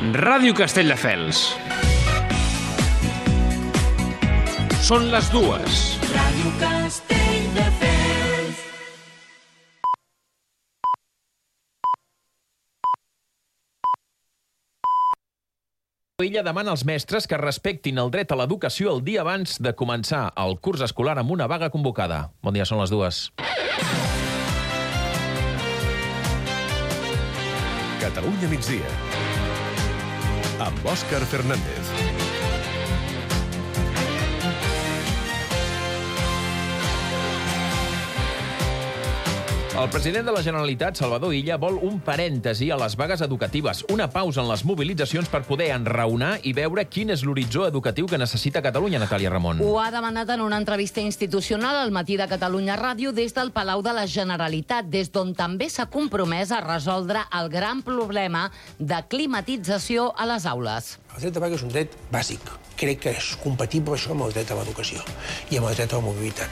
Ràdio Castelldefels. Són les dues. Ràdio Castelldefels. Illa demana als mestres que respectin el dret a l'educació el dia abans de començar el curs escolar amb una vaga convocada. Bon dia, són les dues. Catalunya migdia, amb Òscar Fernández. El president de la Generalitat, Salvador Illa, vol un parèntesi a les vagues educatives, una pausa en les mobilitzacions per poder enraonar i veure quin és l'horitzó educatiu que necessita Catalunya, Natàlia Ramon. Ho ha demanat en una entrevista institucional al Matí de Catalunya Ràdio des del Palau de la Generalitat, des d'on també s'ha compromès a resoldre el gran problema de climatització a les aules. El dret de vaga és un dret bàsic. Crec que és compatible això amb el dret a l'educació i amb el dret a la mobilitat.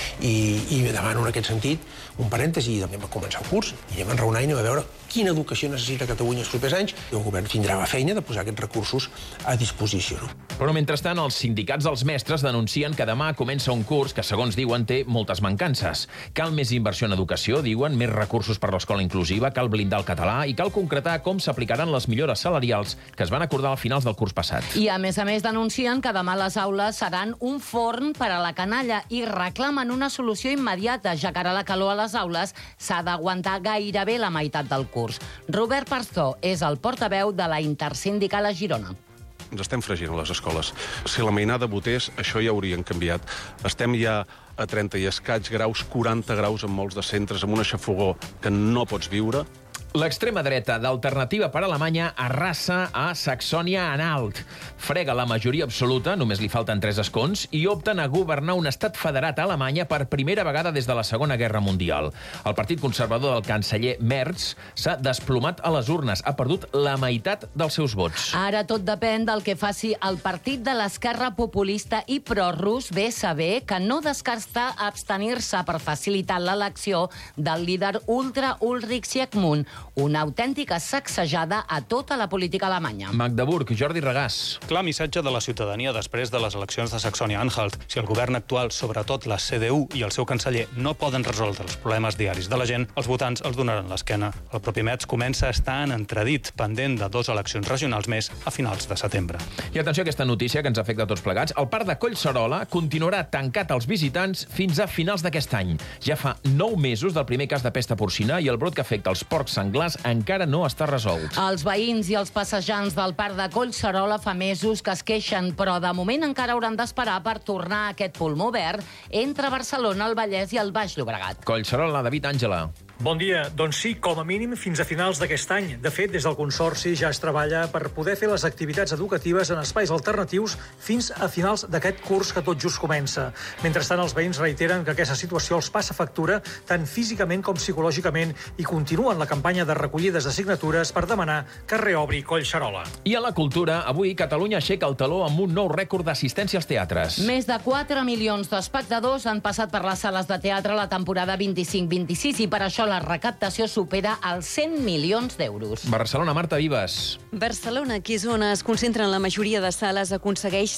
I demano en aquest sentit un parèntesi, i anem a començar el curs, i anem a enraonar i anem a veure quina educació necessita Catalunya els propers anys, i el govern tindrà la feina de posar aquests recursos a disposició. Però, mentrestant, els sindicats dels mestres denuncien que demà comença un curs que, segons diuen, té moltes mancances. Cal més inversió en educació, diuen, més recursos per l'escola inclusiva, cal blindar el català i cal concretar com s'aplicaran les millores salarials que es van acordar al finals del curs passat. I, a més, denuncien que demà les aules seran un forn per a la canalla i reclamen una solució immediata, ja que ara la calor a les aules s'ha d'aguantar gairebé la meitat del curs. Robert Pastor és el portaveu de la Intersindical a Girona. Ens estem fregint a les escoles. Si la mainada votés, això ja haurien canviat. Estem ja a 30 i escaig graus, 40 graus en molts de centres, amb una xafogor que no pots viure. L'extrema dreta d'Alternativa per Alemanya arrasa a Saxònia-Anhalt. Frega la majoria absoluta, només li falten 3 escons, i opten a governar un estat federat a Alemanya per primera vegada des de la Segona Guerra Mundial. El partit conservador del canceller Merz s'ha desplomat a les urnes, ha perdut la meitat dels seus vots. Ara tot depèn del que faci el partit de l'esquerra populista i prorus BSB, que no descarta abstenir-se per facilitar l'elecció del líder ultra Ulrich Siegmund, una autèntica sacsejada a tota la política alemanya. Magdeburg, Jordi Regàs. Clar missatge de la ciutadania després de les eleccions de Saxònia-Anhalt. Si el govern actual, sobretot la CDU i el seu canceller, no poden resoldre els problemes diaris de la gent, els votants els donaran l'esquena. El propi Metz comença a estar en entredit, pendent de 2 eleccions regionals més a finals de setembre. I atenció a aquesta notícia que ens afecta a tots plegats. El parc de Collserola continuarà tancat als visitants fins a finals d'aquest any. Ja fa 9 mesos del primer cas de pesta porcina i el brot que afecta els porcs senglars encara no està resolt. Els veïns i els passejants del parc de Collserola fa mesos que es queixen, però de moment encara hauran d'esperar per tornar a aquest pulmó verd entre Barcelona, el Vallès i el Baix Llobregat. Collserola, David Àngela. Bon dia. Doncs sí, com a mínim fins a finals d'aquest any. De fet, des del Consorci ja es treballa per poder fer les activitats educatives en espais alternatius fins a finals d'aquest curs que tot just comença. Mentrestant, els veïns reiteren que aquesta situació els passa factura tant físicament com psicològicament i continuen la campanya de recollides de signatures per demanar que reobri Collserola. I a la cultura, avui Catalunya aixeca el taló amb un nou rècord d'assistència als teatres. Més de 4 milions d'espectadors han passat per les sales de teatre la temporada 25-26 i per això la recaptació supera els 100 milions d'euros. Barcelona, Marta Vives. Barcelona, aquí és on es concentren la majoria de sales, aconsegueix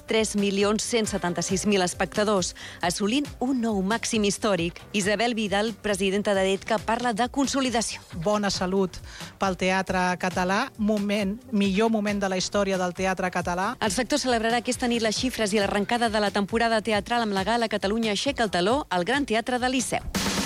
3.176.000 espectadors, assolint un nou màxim històric. Isabel Vidal, presidenta de DETCA, parla de consolidació. Bona salut pel teatre català, millor moment de la història del teatre català. El sector celebrarà aquesta nit les xifres i l'arrencada de la temporada teatral amb la gala Catalunya aixeca el taló al Gran Teatre del Liceu.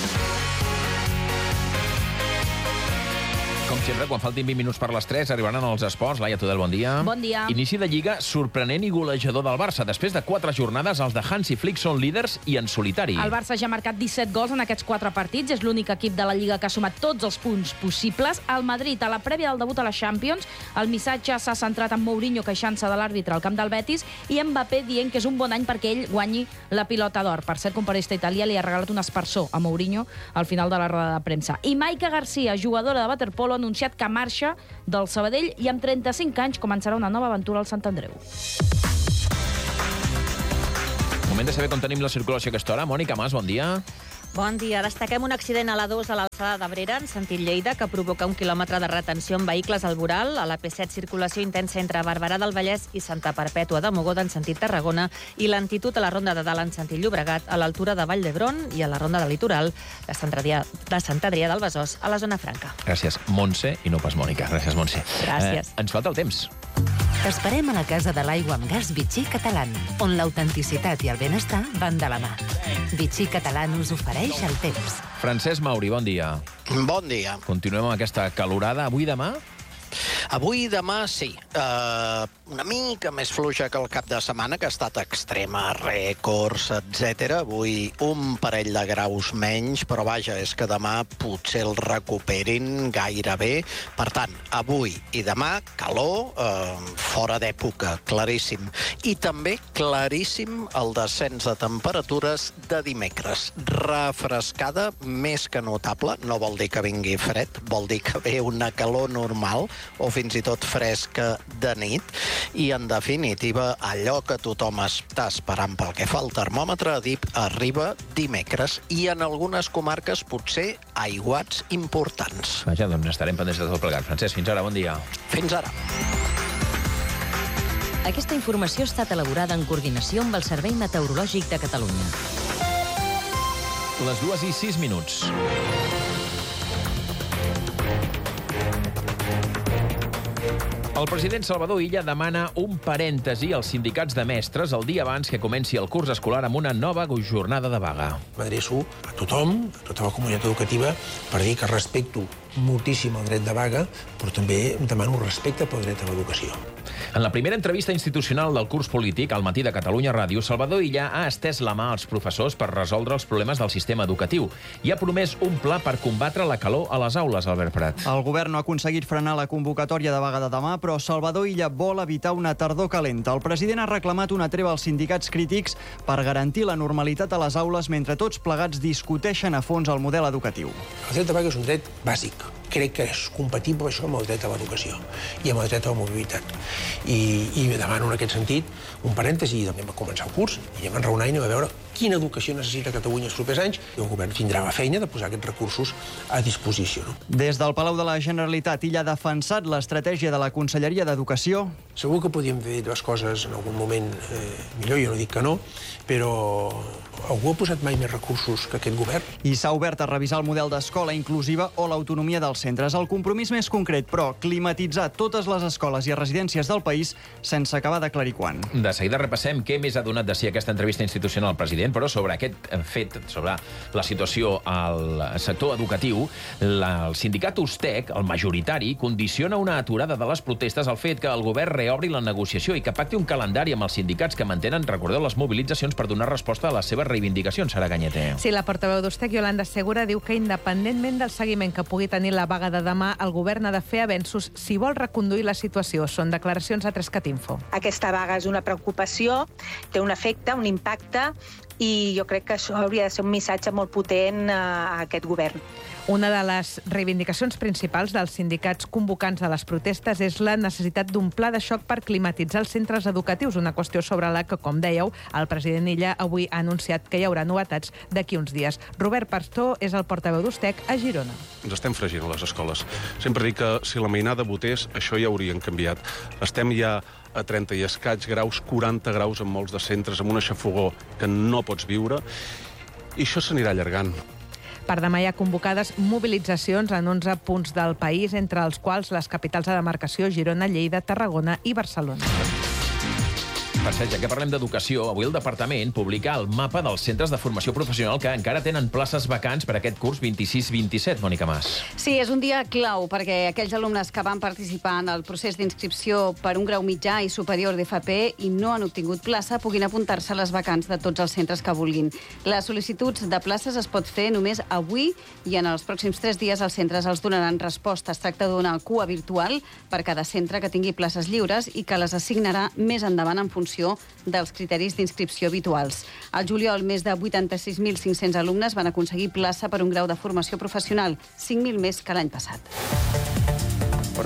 Com sempre, quan faltin 20 minuts per les 3, arribaran els esports. Laia Tudel, bon dia. Bon dia. Inici de Lliga sorprenent i golejador del Barça. Després de 4 jornades, els de Hansi Flick són líders i en solitari. El Barça ja ha marcat 17 gols en aquests 4 partits. És l'únic equip de la Lliga que ha sumat tots els punts possibles. El Madrid, a la prèvia del debut a la Champions, el missatge s'ha centrat en Mourinho queixant-se de l'àrbitre al camp del Betis i Mbappé dient que és un bon any perquè ell guanyi la pilota d'or. Per cert, un periodista italià li ha regalat un aspersor a Mourinho al final de la roda de premsa. I Maika Garcia, jugadora de waterpolo, ha anunciat que marxa del Sabadell i amb 35 anys començarà una nova aventura al Sant Andreu. Moment de saber com tenim la circulació a aquesta hora. Mònica Mas, bon dia. Bon dia. Destaquem un accident a l'A2 a l'alçada d'Abrera, en sentit Lleida, que provoca 1 quilòmetre de retenció amb vehicles al voral. A la P7, circulació intensa entre Barberà del Vallès i Santa Perpètua de Mogoda, en sentit Tarragona, i lentitud a la Ronda de Dalt, en sentit Llobregat, a l'altura de Vall d'Hebron, i a la Ronda de Litoral de Sant Adrià del Besòs, a la zona franca. Gràcies, Montse, i no pas Mònica. Gràcies, Montse. Gràcies. Ens falta el temps. T'esperem a la Casa de l'Aigua amb Gas Vichy Catalán, on l'autenticitat i el benestar van de la mà. Vichy Catalán us ofereix el temps. Francesc Mauri, bon dia. Bon dia. Continuem amb aquesta calorada. Avui i demà? Avui i demà, sí. Una mica més fluixa que el cap de setmana, que ha estat extrema, rècords, etc. Avui un parell de graus menys, però vaja, és que demà potser el recuperin gairebé. Per tant, avui i demà, calor, fora d'època, claríssim. I també claríssim el descens de temperatures de dimecres. Refrescada més que notable, no vol dir que vingui fred, vol dir que ve una calor normal, o fins i tot fresca de nit, i en definitiva allò que tothom està esperant pel que fa al termòmetre arriba dimecres, i en algunes comarques potser aiguats importants. Vaja, doncs estarem pendents de tot plegat. Francesc, fins ara, bon dia. Fins ara. Aquesta informació ha estat elaborada en coordinació amb el Servei Meteorològic de Catalunya. Les 2:06. El president Salvador Illa demana un parèntesi als sindicats de mestres el dia abans que comenci el curs escolar amb una nova jornada de vaga. M'adreço a tothom, a tota la comunitat educativa, per dir que respecto moltíssim el dret de vaga, però també demano respecte pel dret a l'educació. En la primera entrevista institucional del curs polític, al Matí de Catalunya Ràdio, Salvador Illa ha estès la mà als professors per resoldre els problemes del sistema educatiu i ha promès un pla per combatre la calor a les aules, Albert Prat. El govern no ha aconseguit frenar la convocatòria de vaga de demà, però Salvador Illa vol evitar una tardor calenta. El president ha reclamat una treva als sindicats crítics per garantir la normalitat a les aules mentre tots plegats discuteixen a fons el model educatiu. El dret de vaga és un dret bàsic. Crec que és compatible això amb el dret a l'educació i amb el dret a la mobilitat. I demano en aquest sentit un parèntesi, i anem a començar el curs, i anem a enraonar i anem a veure quina educació necessita Catalunya els propers anys, i el govern tindrà la feina de posar aquests recursos a disposició. Des del Palau de la Generalitat, Illa ha defensat l'estratègia de la Conselleria d'Educació. Segur que podíem fer les coses en algun moment millor, jo no dic que no, però algú ha posat mai més recursos que aquest govern? I s'ha obert a revisar el model d'escola inclusiva o l'autonomia dels centres. El compromís més concret, però, climatitzar totes les escoles i residències del país sense acabar d'aclarir quan. De seguida repassem què més ha donat de si aquesta entrevista institucional al president, però sobre aquest fet, sobre la situació al sector educatiu, el sindicat USTEC, el majoritari, condiciona una aturada de les protestes al fet que el govern reobri la negociació i que pacti un calendari amb els sindicats que mantenen, recordeu, les mobilitzacions per donar resposta a les seves reivindicacions, Sara Ganyete. Sí, la portaveu d'USTEC, Yolanda Segura, diu que independentment del seguiment que pugui tenir la vaga de demà, el govern ha de fer avenços si vol reconduir la situació. Són declaracions a 3catinfo. Aquesta vaga és una preocupació, té un efecte, un impacte, i jo crec que això hauria de ser un missatge molt potent a aquest govern. Una de les reivindicacions principals dels sindicats convocants de les protestes és la necessitat d'un pla de xoc per climatitzar els centres educatius, una qüestió sobre la que, com dèieu, el president Illa avui ha anunciat que hi haurà novetats d'aquí uns dies. Robert Pastor és el portaveu d'USTEC a Girona. Ens estem fregint a les escoles. Sempre dic que si la mainada votés, això ja haurien canviat. Estem ja a 30 i escaig graus, 40 graus en molts de centres, amb una xafogor que no pots viure, i això s'anirà allargant. Per demà hi ha convocades mobilitzacions en 11 punts del país, entre els quals les capitals de demarcació, Girona, Lleida, Tarragona i Barcelona. Per cert, ja que parlem d'educació, avui el departament publica el mapa dels centres de formació professional que encara tenen places vacants per aquest curs 26-27, Mònica Mas. Sí, és un dia clau perquè aquells alumnes que van participar en el procés d'inscripció per un grau mitjà i superior d'FP i no han obtingut plaça puguin apuntar-se a les vacants de tots els centres que vulguin. Les sol·licituds de places es pot fer només avui i en els pròxims 3 dies els centres els donaran resposta. Es tracta d'una cua virtual per cada centre que tingui places lliures i que les assignarà més endavant en funció dels criteris d'inscripció habituals. Al juliol, més de 86.500 alumnes van aconseguir plaça per un grau de formació professional, 5.000 més que l'any passat. Però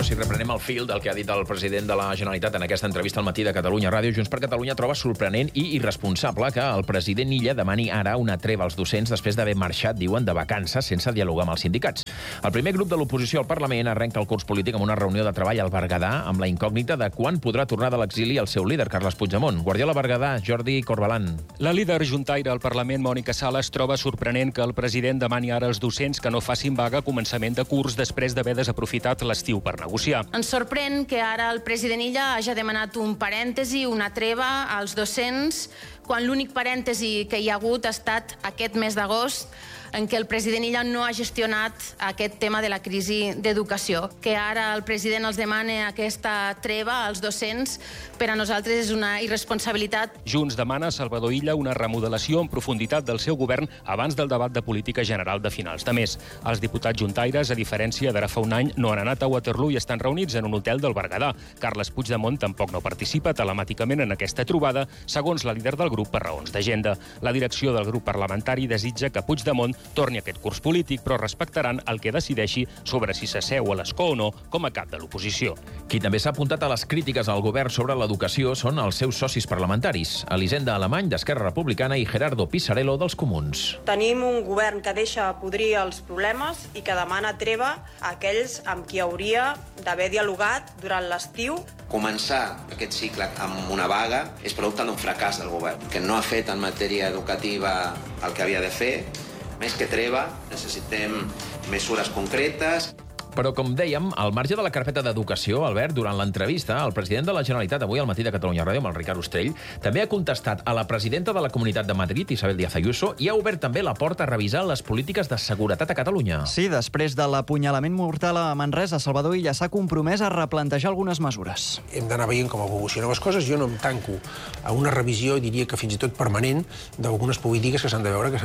si reprenem el fil del que ha dit el president de la Generalitat en aquesta entrevista al Matí de Catalunya Ràdio, Junts per Catalunya troba sorprenent i irresponsable que el president Illa demani ara una treva als docents després d'haver marxat, diuen, de vacances sense dialogar amb els sindicats. El primer grup de l'oposició al Parlament arrenca el curs polític amb una reunió de treball al Berguedà amb la incògnita de quan podrà tornar de l'exili el seu líder, Carles Puigdemont. Guardiola Berguedà, Jordi Corbalan. La líder juntaire al Parlament, Mònica Sales, troba sorprenent que el president demani ara als docents que no facin vaga a començament de curs després d'haver desaprofitat l'estiu per negociar. Ens sorprèn que ara el president Illa hagi demanat un parèntesi, una treva als docents, quan l'únic parèntesi que hi ha hagut ha estat aquest mes d'agost, en què el president Illa no ha gestionat aquest tema de la crisi d'educació. Que ara el president els demana aquesta treva als docents, per a nosaltres és una irresponsabilitat. Junts demana a Salvador Illa una remodelació en profunditat del seu govern abans del debat de política general de finals de mes. Els diputats juntaires, a diferència d'ara fa un any, no han anat a Waterloo i estan reunits en un hotel del Berguedà. Carles Puigdemont tampoc no participa telemàticament en aquesta trobada, segons la líder del grup per raons d'agenda. La direcció del grup parlamentari desitja que Puigdemont torni a aquest curs polític, però respectaran el que decideixi sobre si s'asseu a l'escó o no com a cap de l'oposició. Qui també s'ha apuntat a les crítiques al govern sobre l'educació són els seus socis parlamentaris, Elisenda Alemany, d'Esquerra Republicana, i Gerardo Pisarello, dels Comuns. Tenim un govern que deixa podrir els problemes i que demana treva a aquells amb qui hauria d'haver dialogat durant l'estiu. Començar aquest cicle amb una vaga és producte d'un fracàs del govern, que no ha fet en matèria educativa el que havia de fer. Més que treva, necessitem mesures concretes. Però, com dèiem, al marge de la carpeta d'educació, Albert, durant l'entrevista, el president de la Generalitat avui al Matí de Catalunya Ràdio, amb el Ricard Ostrell, també ha contestat a la presidenta de la Comunitat de Madrid, Isabel Díaz Ayuso, i ha obert també la porta a revisar les polítiques de seguretat a Catalunya. Sí, després de l'apunyalament mortal a Manresa, Salvador Illa s'ha compromès a replantejar algunes mesures. Hem d'anar veient com evolucionen les coses. Jo no em tanco a una revisió, diria que fins i tot permanent, d'algunes polítiques que s'han de veure, que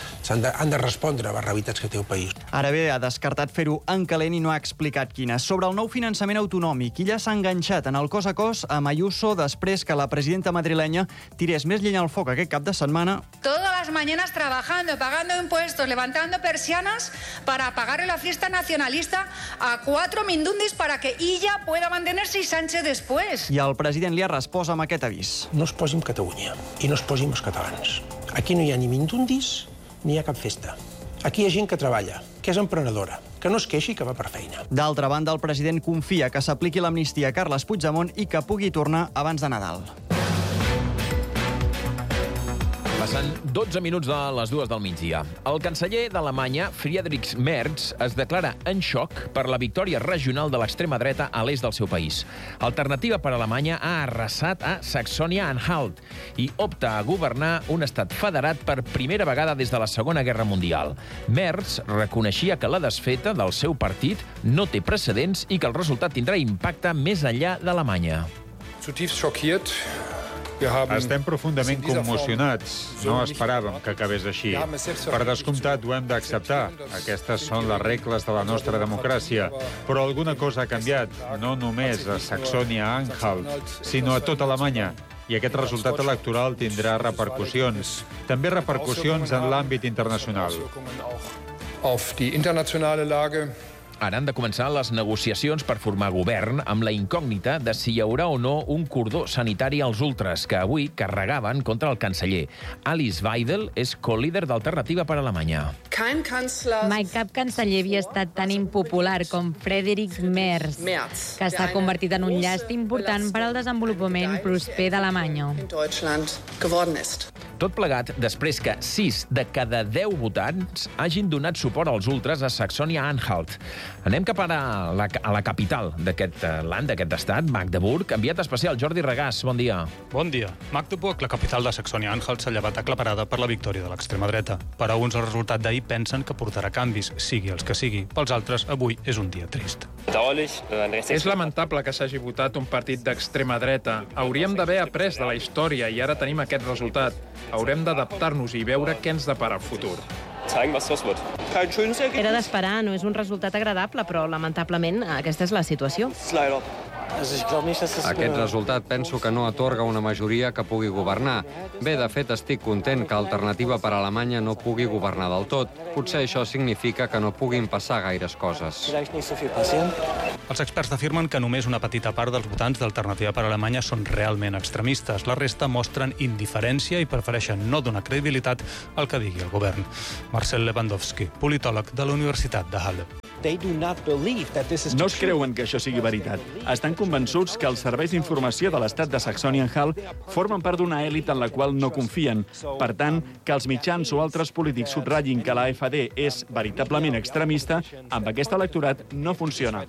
han de respondre a les realitats que té el país. Ara bé, ha descartat fer-ho en calent i no ha explicat quines. Sobre el nou finançament autonòmic, Illa s'ha enganxat en el cos a cos amb Ayuso després que la presidenta madrilenya tirés més llenya al foc aquest cap de setmana. Todas las mañanas trabajando, pagando impuestos, levantando persianas para pagarle la fiesta nacionalista a 4 mindundis para que Illa pueda mantenerse y Sánchez después. I el president li ha respost amb aquest avís. No es posi amb Catalunya i no es posi amb els catalans. Aquí no hi ha ni mindundis ni hi ha cap festa. Aquí hi ha gent que treballa, que és emprenedora, que no es queixi, que va per feina. D'altra banda, el president confia que s'apliqui l'amnistia a Carles Puigdemont i que pugui tornar abans de Nadal. Passen 12 minuts de les 2 del migdia. El canceller d'Alemanya, Friedrich Merz, es declara en xoc per la victòria regional de l'extrema dreta a l'est del seu país. Alternativa per Alemanya ha arrasat a Saxònia-Anhalt i opta a governar un estat federat per primera vegada des de la Segona Guerra Mundial. Merz reconeixia que la desfeta del seu partit no té precedents i que el resultat tindrà impacte més enllà d'Alemanya. Zutiefst schockiert. Estem profundament commocionats. No esperàvem que acabés així. Per descomptat, ho hem d'acceptar. Aquestes són les regles de la nostra democràcia. Però alguna cosa ha canviat, no només a Saxònia-Anhalt, sinó a tota Alemanya. I aquest resultat electoral tindrà repercussions. També repercussions en l'àmbit internacional. Auf die internationale Lage. Ara han de començar les negociacions per formar govern amb la incògnita de si hi haurà o no un cordó sanitari als ultres que avui carregaven contra el canceller. Alice Weidel és co-líder d'Alternativa per Alemanya. Mai cap canceller havia estat tan impopular com Friedrich Merz, que s'ha convertit en un llast important per al desenvolupament prosper d'Alemanya. Tot plegat després que 6 de cada 10 votants hagin donat suport als ultres a Saxònia-Anhalt. Anem cap ara a la capital d'aquest land, d'aquest estat, Magdeburg. Enviat especial, Jordi Regàs, bon dia. Bon dia. Magdeburg, la capital de Saxònia-Anhalt, s'ha llevat aclaparada per la victòria de l'extrema dreta. Per a uns, el resultat d'ahir pensen que portarà canvis, sigui els que sigui. Pels altres, avui és un dia trist. És lamentable que s'hagi votat un partit d'extrema dreta. Hauríem d'haver après de la història i ara tenim aquest resultat. Haurem d'adaptar-nos i veure què ens depara el futur. Era d'esperar, no és un resultat agradable, però lamentablement aquesta és la situació. Aquest resultat penso que no atorga una majoria que pugui governar. Bé, de fet, estic content que Alternativa per Alemanya no pugui governar del tot. Potser això significa que no puguin passar gaires coses. Els experts afirmen que només una petita part dels votants d'Alternativa per Alemanya són realment extremistes. La resta mostren indiferència i prefereixen no donar credibilitat al que digui el govern. Marcel Lewandowski, politòleg de la Universitat de Halle. No es creuen que això sigui veritat. Estan convençuts que els serveis d'informació de l'estat de Saxònia-Anhalt formen part d'una èlit en la qual no confien. Per tant, que els mitjans o altres polítics subratllin que la AfD és veritablement extremista, amb aquest electorat no funciona.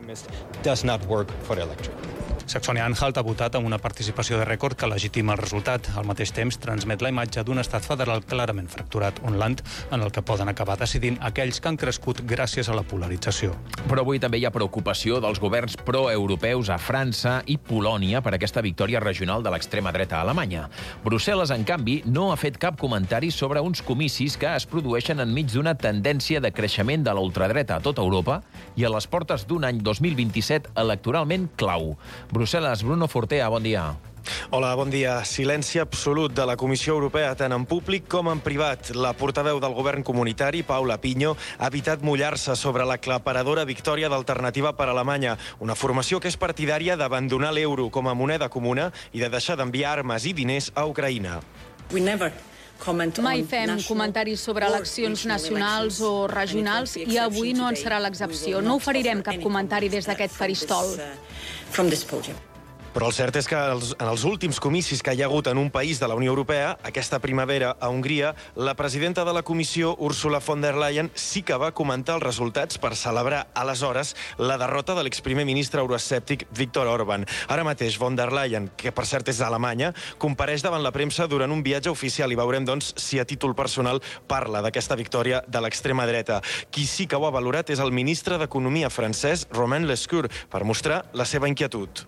Saxònia-Anhalt ha votat amb una participació de rècord que legitima el resultat. Al mateix temps, transmet la imatge d'un estat federal clarament fracturat, un land en el que poden acabar decidint aquells que han crescut gràcies a la polarització. Però avui també hi ha preocupació dels governs proeuropeus a França i Polònia per aquesta victòria regional de l'extrema dreta a Alemanya. Brussel·les, en canvi, no ha fet cap comentari sobre uns comicis que es produeixen enmig d'una tendència de creixement de la ultradreta a tota Europa i a les portes d'un any 2027 electoralment clau. Brussel·les, Bruno Fortea, bon dia. Hola, bon dia. Silenci absolut de la Comissió Europea, tant en públic com en privat. La portaveu del govern comunitari, Paula Pinho, ha evitat mullar-se sobre l'aclaparadora victòria d'Alternativa per Alemanya, una formació que és partidària d'abandonar l'euro com a moneda comuna i de deixar d'enviar armes i diners a Ucraïna. Mai fem comentaris sobre eleccions nacionals o regionals i avui no en serà l'excepció. No oferirem cap comentari des d'aquest faristol. Però el cert és que en els últims comicis que hi ha hagut en un país de la Unió Europea, aquesta primavera a Hongria, la presidenta de la Comissió, Ursula von der Leyen, sí que va comentar els resultats per celebrar aleshores la derrota de l'exprimer ministre euroescèptic Viktor Orbán. Ara mateix von der Leyen, que per cert és d'Alemanya, compareix davant la premsa durant un viatge oficial i veurem, doncs, si a títol personal parla d'aquesta victòria de l'extrema dreta. Qui sí que ho ha valorat és el ministre d'Economia francès, Romain Lescure, per mostrar la seva inquietud.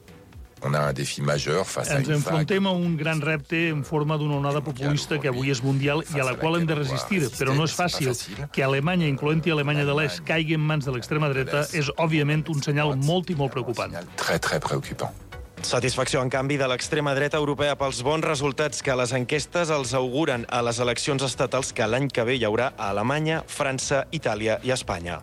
Ens enfrontem a un gran repte en forma d'una onada populista que avui és mundial i a la qual hem de resistir, però no és fàcil. Que Alemanya, incloent-hi Alemanya de l'Est, caigui en mans de l'extrema dreta és, òbviament, un senyal molt i molt preocupant. Satisfacció, en canvi, de l'extrema dreta europea pels bons resultats que les enquestes els auguren a les eleccions estatals que l'any que ve hi haurà a Alemanya, França, Itàlia i Espanya.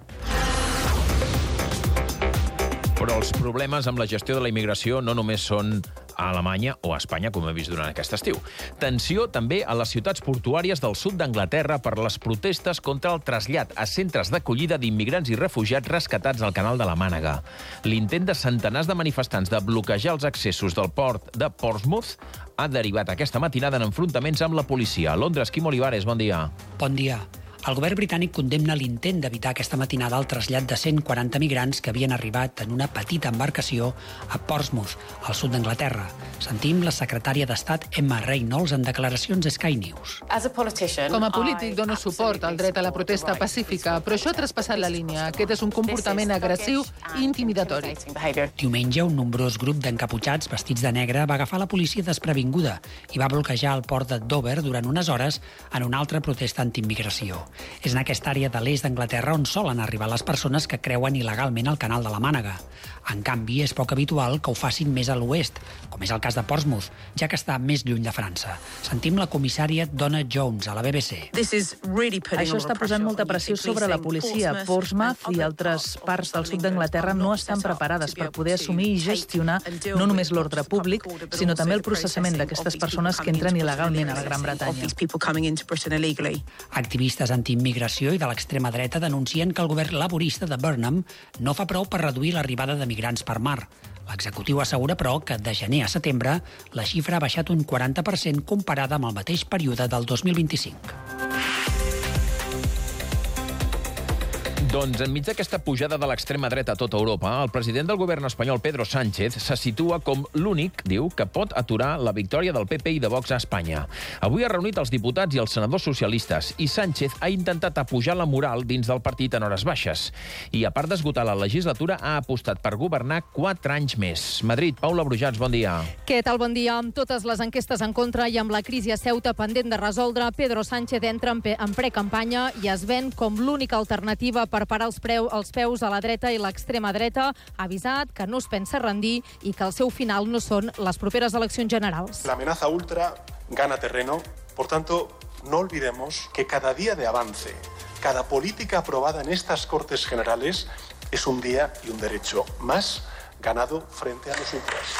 Però els problemes amb la gestió de la immigració no només són a Alemanya o a Espanya, com hem vist durant aquest estiu. Tensió també a les ciutats portuàries del sud d'Anglaterra per les protestes contra el trasllat a centres d'acollida d'immigrants i refugiats rescatats al canal de la Mànega. L'intent de centenars de manifestants de bloquejar els accessos del port de Portsmouth ha derivat aquesta matinada en enfrontaments amb la policia. A Londres, Quim Olivares, bon dia. Bon dia. El govern britànic condemna l'intent d'evitar aquesta matinada el trasllat de 140 migrants que havien arribat en una petita embarcació a Portsmouth, al sud d'Anglaterra. Sentim la secretària d'Estat Emma Reynolds en declaracions a Sky News. Com a polític dono suport al dret a la protesta pacífica, però això ha traspassat la línia. Aquest és un comportament agressiu i intimidatori. Diumenge, un nombrós grup d'encaputxats vestits de negre va agafar la policia desprevinguda i va bloquejar el port de Dover durant unes hores en una altra protesta antiimmigració. És en aquesta àrea de l'est d'Anglaterra on solen arribar les persones que creuen il·legalment al canal de la Mànega. En canvi, és poc habitual que ho facin més a l'oest, com és el cas de Portsmouth, ja que està més lluny de França. Sentim la comissària Donna Jones a la BBC. Això està posant molta pressió sobre la policia. Portsmouth i altres parts del sud d'Anglaterra no estan preparades per poder assumir i gestionar no només l'ordre públic, sinó també el processament d'aquestes persones que entren il·legalment a la Gran Bretanya. Activistes antiimmigració i de l'extrema dreta denuncien que el govern laborista de Burnham no fa prou per reduir l'arribada de migrants per mar. L'executiu assegura, però, que de gener a setembre la xifra ha baixat un 40% comparada amb el mateix període del 2025. Doncs enmig d'aquesta pujada de l'extrema dreta a tota Europa, el president del govern espanyol, Pedro Sánchez, se situa com l'únic, diu, que pot aturar la victòria del PP i de Vox a Espanya. Avui ha reunit els diputats i els senadors socialistes i Sánchez ha intentat apujar la moral dins del partit en hores baixes. I, a part d'esgotar la legislatura, ha apostat per governar 4 anys més. Madrid, Paula Brujats, bon dia. Què tal, bon dia? Amb totes les enquestes en contra i amb la crisi a Ceuta pendent de resoldre, Pedro Sánchez entra en precampanya i es ven com l'única alternativa per per parar els peus a la dreta i l'extrema dreta. Ha avisat que no es pensa rendir i que el seu final no són les properes eleccions generals. La amenaza ultra gana terreno. Por tanto, no olvidemos que cada día de avance, cada política aprobada en estas Cortes Generales es un día y un derecho más ganado frente a los ultras.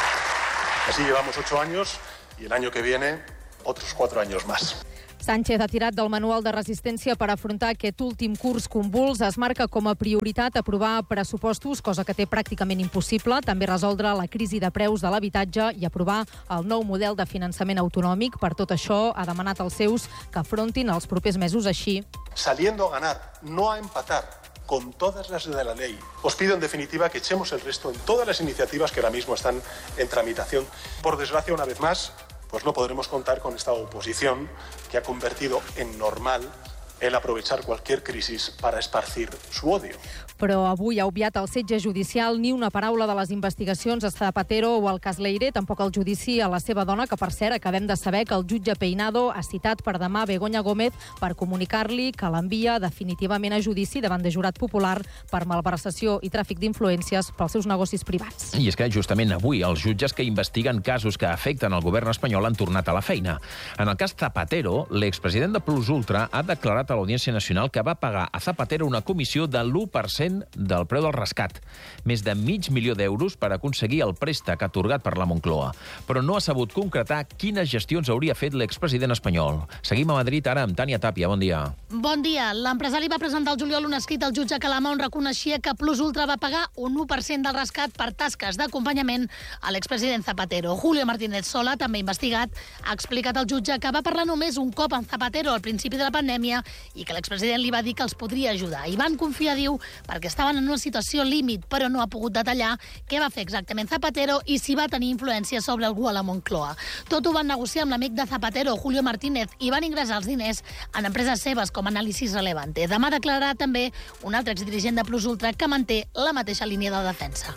Así llevamos 8 años y el año que viene otros 4 años más. Sánchez ha tirat del manual de resistència per afrontar aquest últim curs convuls. Es marca com a prioritat aprovar pressupostos, cosa que té pràcticament impossible, també resoldre la crisi de preus de l'habitatge i aprovar el nou model de finançament autonòmic. Per tot això, ha demanat als seus que afrontin els propers mesos així. Saliendo a ganar, no a empatar, con todas las de la ley. Os pido, en definitiva, que echemos el resto en todas las iniciativas que ahora mismo están en tramitación. Por desgracia, una vez más, pues no podremos contar con esta oposición que ha convertido en normal el aprovechar cualquier crisis para esparcir su odio. Però avui ha obviat el setge judicial, ni una paraula de les investigacions a Zapatero o al cas Leire, tampoc el judici a la seva dona, que per cert acabem de saber que el jutge Peinado ha citat per demà Begoña Gómez per comunicar-li que l'envia definitivament a judici davant de jurat popular per malversació i tràfic d'influències pels seus negocis privats. I és que justament avui els jutges que investiguen casos que afecten el govern espanyol han tornat a la feina. En el cas Zapatero, l'expresident de Plus Ultra ha declarat a l'Audiència Nacional que va pagar a Zapatero una comissió de l'1% del preu del rescat, més de $500.000 per aconseguir el préstec atorgat per la Moncloa. Però no ha sabut concretar quines gestions hauria fet l'expresident espanyol. Seguim a Madrid ara amb Tània Tàpia. Bon dia. Bon dia. L'empresari va presentar el juliol un escrit al jutge Calama on reconeixia que Plus Ultra va pagar un 1% del rescat per tasques d'acompanyament a l'expresident Zapatero. Julio Martínez Sola, també investigat, ha explicat al jutge que va parlar només un cop amb Zapatero al principi de la pandèmia i que l'expresident li va dir que els podria ajudar. I van confiar, diu, perquè estaven en una situació límit, però no ha pogut detallar què va fer exactament Zapatero i si va tenir influència sobre algú a la Moncloa. Tot ho van negociar amb l'amic de Zapatero, Julio Martínez, i van ingressar els diners en empreses seves com Análisis Relevante. Demà declararà també un altre exdirigent de Plus Ultra que manté la mateixa línia de defensa.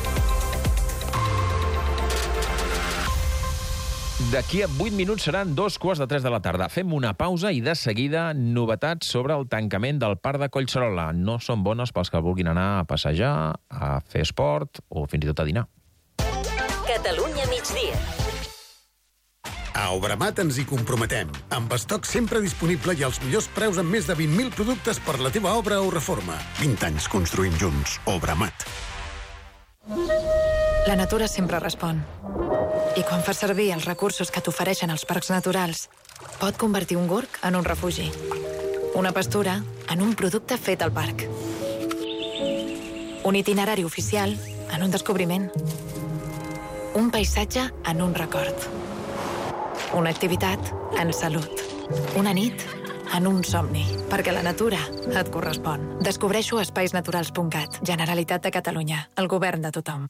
D'aquí a 8 minuts seran 2:15 de la tarda. Fem una pausa i de seguida novetats sobre el tancament del parc de Collserola. No són bones pels que vulguin anar a passejar, a fer esport o fins i tot a dinar. Catalunya migdia. A Obramat ens hi comprometem. Amb estoc sempre disponible i els millors preus amb més de 20.000 productes per la teva obra o reforma. 20 anys construint junts. Obramat. La natura sempre respon. I quan fas servir els recursos que t'ofereixen els parcs naturals, pot convertir un gorg en un refugi. Una pastura en un producte fet al parc. Un itinerari oficial en un descobriment. Un paisatge en un record. Una activitat en salut. Una nit en un somni. Perquè la natura et correspon. Descobreixo a espaisnaturals.cat. Generalitat de Catalunya. El govern de tothom.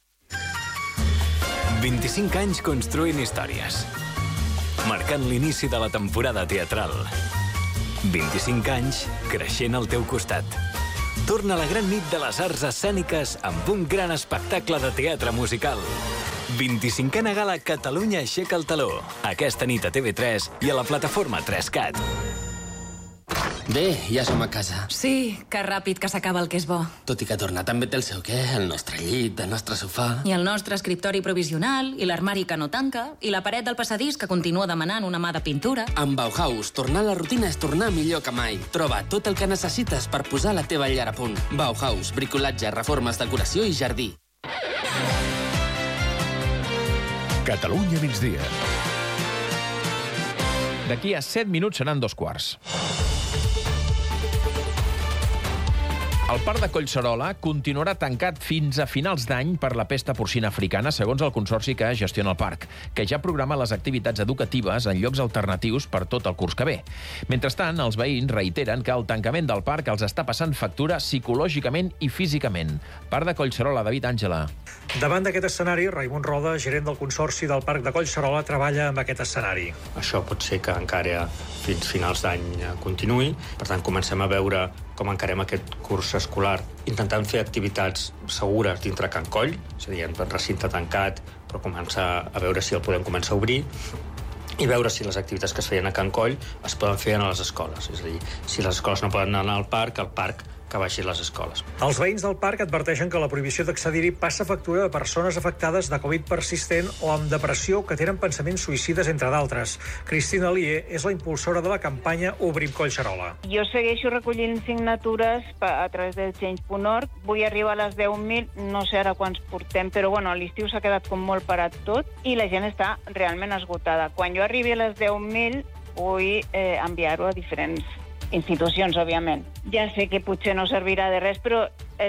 25 anys construint històries. Marcant l'inici de la temporada teatral. 25 anys creixent al teu costat. Torna la gran nit de les arts escèniques amb un gran espectacle de teatre musical. 25a gala Catalunya aixeca el taló. Aquesta nit a TV3 i a la plataforma 3Cat. Bé, ja som a casa. Sí, que ràpid que s'acaba el que és bo. Tot i que tornar també té el seu què, el nostre llit, el nostre sofà... I el nostre escriptori provisional, i l'armari que no tanca, i la paret del passadís que continua demanant una mà de pintura. Amb Bauhaus, tornar a la rutina és tornar millor que mai. Troba tot el que necessites per posar la teva llar a punt. Bauhaus, bricolatge, reformes, decoració i jardí. Catalunya migdia. D'aquí a 7 minuts seran 2:15. El parc de Collserola continuarà tancat fins a finals d'any per la pesta porcina africana, segons el consorci que gestiona el parc, que ja programa les activitats educatives en llocs alternatius per tot el curs que ve. Mentrestant, els veïns reiteren que el tancament del parc els està passant factura psicològicament i físicament. Parc de Collserola, David Àngela. Davant d'aquest escenari, Raimon Roda, gerent del Consorci del Parc de Collserola, treballa amb aquest escenari. Això pot ser que encara fins finals d'any continuï. Per tant, comencem a veure com encarem aquest curs escolar, intentant fer activitats segures dintre Can Coll, és a dir, en recinte tancat, però començar a veure si el podem començar a obrir, i veure si les activitats que es feien a Can Coll es poden fer a les escoles. És a dir, si les escoles no poden anar al parc que baixi les escoles. Els veïns del parc adverteixen que la prohibició d'accedir-hi passa factura de persones afectades de Covid persistent o amb depressió que tenen pensaments suïcides, entre d'altres. Cristina Lier és la impulsora de la campanya Obrim Collserola. Jo segueixo recollint signatures a través del Change.org. Vull arribar a les 10.000, no sé ara quants portem, però bueno, a l'estiu s'ha quedat com molt parat tot i la gent està realment esgotada. Quan jo arribi a les 10.000 vull enviar-ho a diferents institucions, òbviament. Ja sé que potser no servirà de res, però